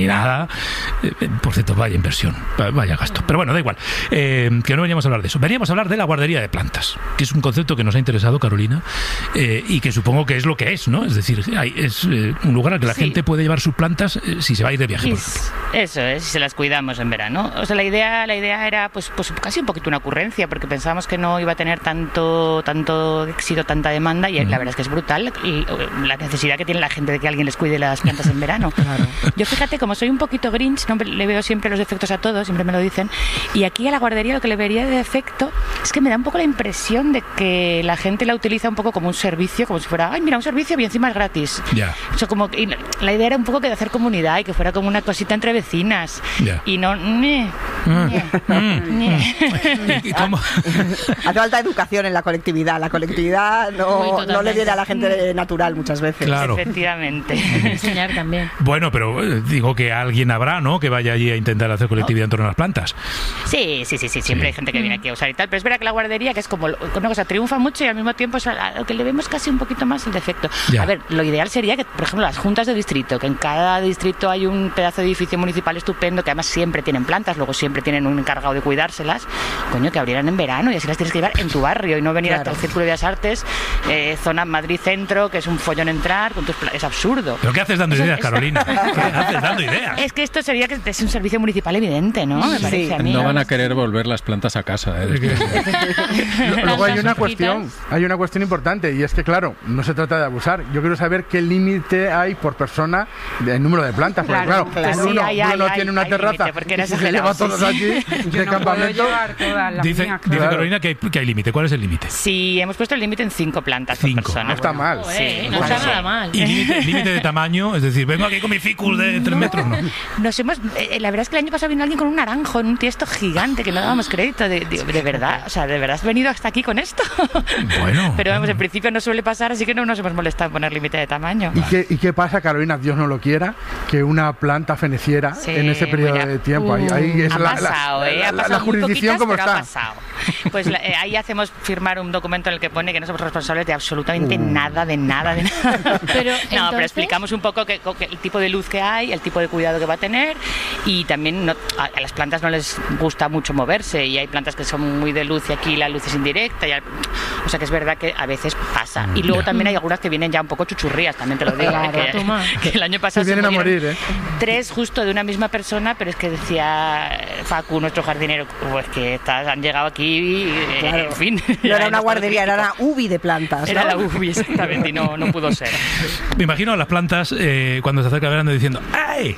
ni nada. Por cierto, vaya inversión, vaya gasto. Pero bueno, da igual. Que no veníamos a hablar de eso. Veníamos a hablar de la guardería de plantas, que es un concepto que nos ha interesado, Carolina, y que supongo que es lo que es, ¿no? Es decir, es un lugar al que la gente puede llevar sus plantas si se va a ir de viaje, por ejemplo. Eso es, si se las cuidamos en verano. O sea, la idea era pues casi un poquito una ocurrencia, porque pensábamos que no iba a tener tanto éxito, tanta demanda, y la verdad es que es brutal la necesidad que tiene la gente de que alguien les cuide las plantas en verano. Claro. Yo, fíjate, como soy un poquito Grinch, no le veo siempre los defectos a todos, siempre me lo dicen, y aquí a la guardería lo que le vería de defecto es que me da un poco la impresión de que la gente la utiliza un poco como un servicio, como si fuera, ay, mira, un servicio y encima es gratis. Yeah. O sea, como que la idea era un poco que de hacer comunidad y que fuera como una cosita entre vecinas. Yeah. Y no... ¿Cómo? Hace falta educación en la colectividad. La colectividad no le viene a la gente natural muchas veces. Claro. Efectivamente. Enseñar también. Bueno, pero digo que alguien habrá, ¿no?, que vaya allí a intentar hacer colectividad en torno a las plantas. Sí. Siempre hay gente que viene aquí a usar y tal. Pero es verdad que la guardería, que es como una cosa, triunfa mucho y al mismo tiempo es a lo que le vemos casi un poquito más el defecto. Ya. A ver, lo ideal sería que, por ejemplo, las juntas de distrito, que en cada distrito hay un pedazo de edificio municipal estupendo, que además siempre tienen plantas, luego siempre tienen un encargado de cuidárselas, coño, que abrieran en verano y así las tienes que llevar en tu barrio y no venir hasta el Círculo de Bellas Artes, zona Madrid Centro, que es un follón entrar, es absurdo. ¿Pero qué haces dando ideas, Carolina? ¿Qué haces dando ideas? Es que esto sería que es un servicio municipal evidente, ¿no? Me parece a mí. No van a querer volver las plantas a casa. Luego hay una cuestión importante, y es que, claro, no se trata de abusar. Yo quiero saber qué límite hay por persona del número de plantas. Porque, claro, Bruno tiene una terraza y se lleva todos allí de campamento. Dice Carolina que hay límite. ¿Cuál es el límite? Sí, hemos puesto el límite en 5 plantas por persona. No está mal. Sí, no está nada mal. ¿Y límite de tamaño? Es decir, vengo aquí con mi ficus de 3 metros, ¿no? La verdad es que el año pasado vino alguien con un naranjo en un tiesto gigante que no dábamos crédito. De verdad, o sea, ¿de verdad has venido hasta aquí con esto? Bueno. Pero vamos, en principio no suele pasar, así que no nos hemos molestado en poner límite de tamaño. ¿Y qué pasa, Carolina, Dios no lo quiera, que una planta feneciera en ese periodo de tiempo? Ahí es la jurisdicción como está. Ha pasado. Pues ahí hacemos firmar un documento en el que pone que no somos responsables de absolutamente nada. Pero explicamos un poco que el tipo de luz que hay, el tipo de cuidado que va a tener, y también a las plantas no les gusta mucho moverse, y hay plantas que son muy de luz y aquí la luz es indirecta, o sea que es verdad que a veces pasa. Y luego también hay algunas que vienen ya un poco chuchurrías, también te lo digo, que el año pasado se vienen a morir, 3 justo de una misma persona, pero es que decía Facu, nuestro jardinero, pues que han llegado aquí y, en fin. No era una guardería, era una UBI de plantas, ¿no? Era la UBI, exactamente, y no pudo ser. Me imagino a las plantas cuando se acerca el verano diciendo, ¡ay!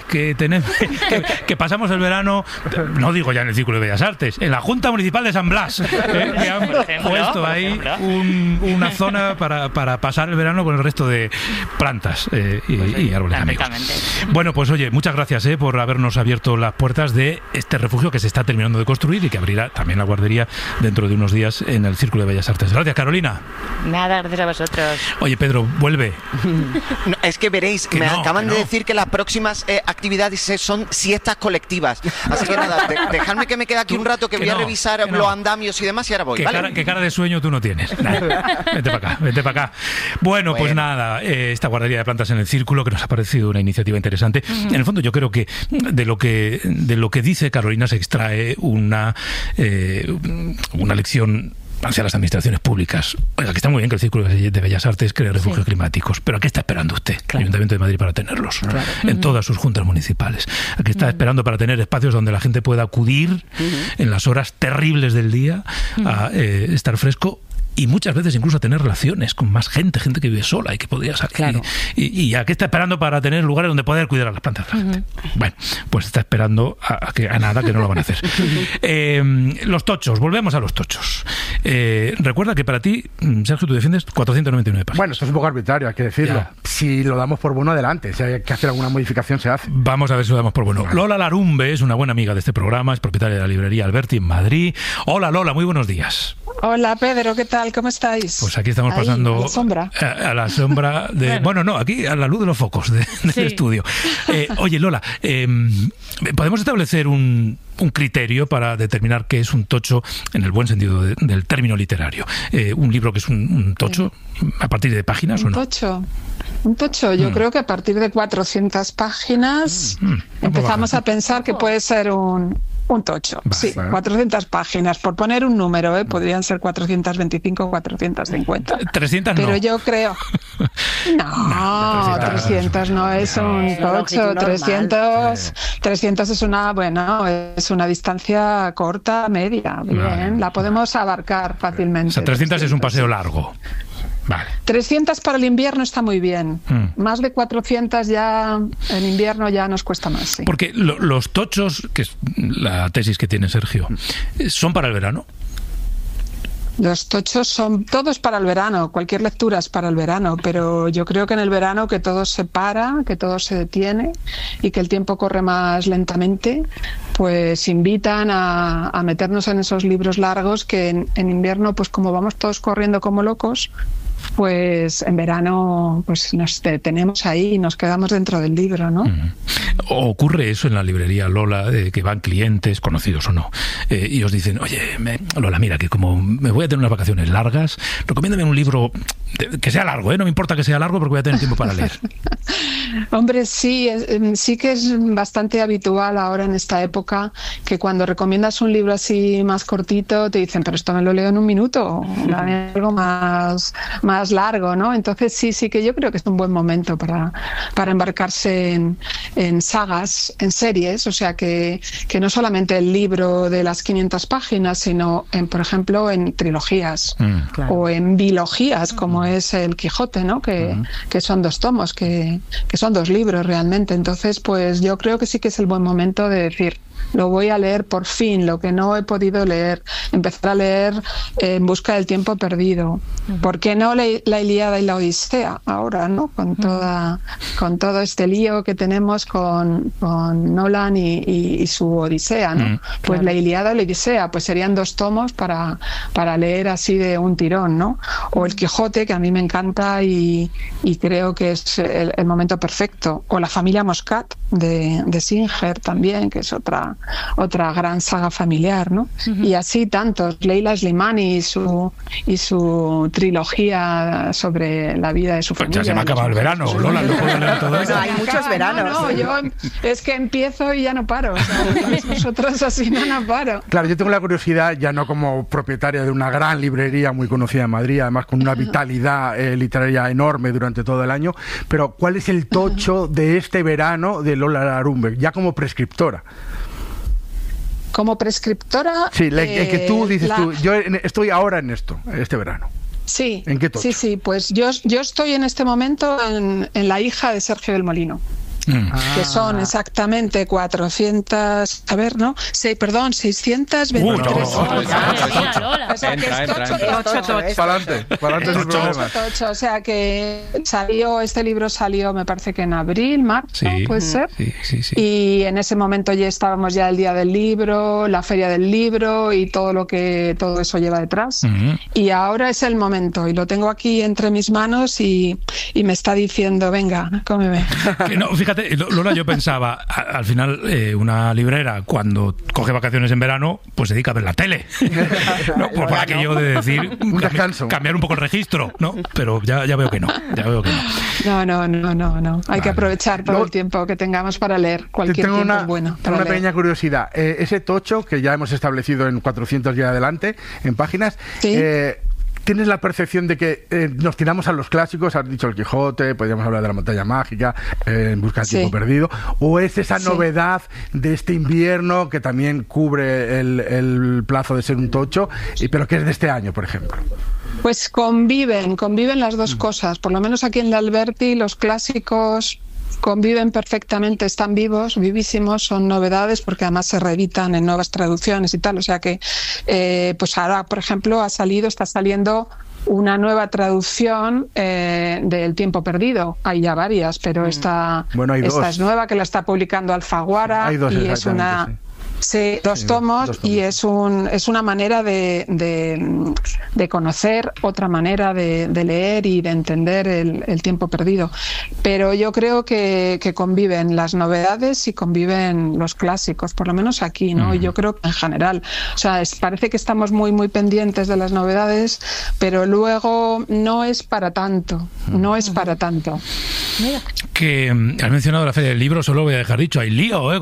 Que pasamos el verano, no digo ya en el Círculo de Bellas Artes, en la Junta Municipal de San Blas, que han puesto ahí una zona para pasar el verano con el resto de plantas y árboles amigos. Bueno, pues oye, muchas gracias por habernos abierto las puertas de este refugio que se está terminando de construir y que abrirá también la guardería dentro de unos días en el Círculo de Bellas Artes. Gracias, Carolina. Nada, gracias a vosotros. Oye, Pedro, vuelve. No, es que veréis, me acaban de decir que las próximas actividades son siestas colectivas. Así que nada, dejadme que me quede aquí un rato, que voy a revisar los andamios y demás, y ahora voy. ¿Qué cara de sueño tú no tienes? Vete para acá. Bueno, pues nada, esta guardería de plantas en el Círculo, que nos ha parecido una iniciativa interesante. En el fondo yo creo que de lo que dice Carolina se extrae una lección hacia las administraciones públicas. Oiga, que está muy bien que el Círculo de Bellas Artes cree refugios climáticos, pero ¿a qué está esperando usted, el Ayuntamiento de Madrid, para tenerlos? En todas sus juntas municipales. ¿A qué está esperando para tener espacios donde la gente pueda acudir en las horas terribles del día a estar fresco? Y muchas veces incluso a tener relaciones con más gente que vive sola y que podría salir. Claro. Y a qué está esperando para tener lugares donde poder cuidar a las plantas de la gente. Bueno, pues está esperando a nada, que no lo van a hacer. Los tochos, volvemos a los tochos. Recuerda que para ti, Sergio, tú defiendes 499 páginas. Bueno, esto es un poco arbitrario, hay que decirlo. Ya. Si lo damos por bueno, adelante. Si hay que hacer alguna modificación, se hace. Vamos a ver si lo damos por bueno. Vale. Lola Larumbe es una buena amiga de este programa, es propietaria de la librería Alberti en Madrid. Hola, Lola, muy buenos días. Hola Pedro, ¿qué tal? ¿Cómo estáis? Pues aquí estamos pasando a la sombra de... Bueno, no, aquí a la luz de los focos del estudio. Oye, Lola, ¿podemos establecer un criterio para determinar qué es un tocho en el buen sentido del término literario? ¿Un libro que es un tocho a partir de páginas o no? Un tocho, yo creo que a partir de 400 páginas empezamos a pensar que puede ser un tocho. Sí, 400 páginas, por poner un número, podrían ser 425 o 450. 300 Pero no. yo creo... No, 300 no es un tocho. 300 es una distancia corta, media. Bien, la podemos abarcar fácilmente. O sea, 300 es un paseo largo. Vale. 300 para el invierno está muy bien. Más de 400 ya en invierno ya nos cuesta más. Sí. Porque los tochos, que es la tesis que tiene Sergio, ¿son para el verano? Los tochos son todos para el verano, cualquier lectura es para el verano, pero yo creo que en el verano que todo se para, que todo se detiene y que el tiempo corre más lentamente, pues invitan a meternos en esos libros largos que en invierno, pues como vamos todos corriendo como locos, pues en verano pues nos detenemos ahí y nos quedamos dentro del libro, ¿no? Ocurre eso en la librería, Lola, que van clientes, conocidos o no, y os dicen, oye, Lola, mira, que como me voy a tener unas vacaciones largas, recomiéndame un libro que sea largo, no me importa que sea largo porque voy a tener tiempo para leer. Hombre, sí que es bastante habitual ahora en esta época que cuando recomiendas un libro así más cortito te dicen, pero esto me lo leo en un minuto, dame algo más largo, ¿no? Entonces sí que yo creo que es un buen momento para embarcarse en sagas, en series, o sea que no solamente el libro de las 500 páginas, sino por ejemplo en trilogías o en bilogías, como es el Quijote, ¿no? Que son 2 tomos, que son 2 libros realmente. Entonces, pues yo creo que sí que es el buen momento de decir, lo voy a leer por fin, lo que no he podido leer, empezar a leer En busca del tiempo perdido. ¿Por qué no la Ilíada y la Odisea ahora, ¿no? Con todo este lío que tenemos con Nolan y su Odisea, ¿no? Pues la Ilíada y la Odisea, pues serían 2 tomos para leer así de un tirón, ¿no? O el Quijote, que a mí me encanta y creo que es el momento perfecto. O la familia Moscat de Singer también, que es otra gran saga familiar, ¿no? Y así tantos. Leila Slimani y su trilogía sobre la vida de su familia. Ya se me ha acabado el verano, Lola, no puedo leer todo eso. Hay muchos veranos. No, yo es que empiezo y ya no paro. O sea, nosotros así no paro. Claro, yo tengo la curiosidad, ya no como propietaria de una gran librería muy conocida en Madrid, además con una vitalidad literaria enorme durante todo el año, pero ¿cuál es el tocho de este verano de Lola Larumbe, ya como prescriptora? Como prescriptora... Sí, el que tú dices yo estoy ahora en esto, este verano. Sí, ¿en qué tocho? Sí, pues yo estoy en este momento en La hija de Sergio del Molino. Que son exactamente 400, a ver, ¿no? 623. O sea, que es para adelante sin problemas. O sea que este libro salió, me parece que en abril, marzo, puede ser. Sí. Y en ese momento ya estábamos el día del libro, la feria del libro y todo eso lleva detrás. Y ahora es el momento y lo tengo aquí entre mis manos y me está diciendo, venga, cómeme. No, fíjate, Lola, yo pensaba, al final una librera cuando coge vacaciones en verano, pues se dedica a ver la tele. ¿No? Por aquello de decir, cambiar un poco el registro, ¿no? Pero ya veo que no. No. Hay que aprovechar todo el tiempo que tengamos para leer. Cualquier tiempo es bueno. Tengo una pequeña curiosidad. Ese tocho que ya hemos establecido en 400 y adelante, en páginas, ¿tienes la percepción de que nos tiramos a los clásicos? Has dicho el Quijote, podríamos hablar de la montaña mágica, En busca del tiempo perdido. ¿O es esa novedad de este invierno que también cubre el plazo de ser un tocho, pero que es de este año, por ejemplo? Pues conviven las 2 cosas. Por lo menos aquí en la Alberti los clásicos conviven perfectamente, están vivísimos, son novedades porque además se reeditan en nuevas traducciones y tal, o sea que pues ahora, por ejemplo, está saliendo una nueva traducción del Tiempo Perdido. Hay ya varias, pero esta es nueva, que la está publicando Alfaguara, y es una... Sí, dos tomos y es una manera de conocer, otra manera de leer y de entender el tiempo perdido. Pero yo creo que conviven las novedades y conviven los clásicos, por lo menos aquí, ¿no? Yo creo que en general. O sea, parece que estamos muy, muy pendientes de las novedades, pero luego no es para tanto. No es para tanto. Que has mencionado la Feria del Libro, solo voy a dejar dicho, hay lío,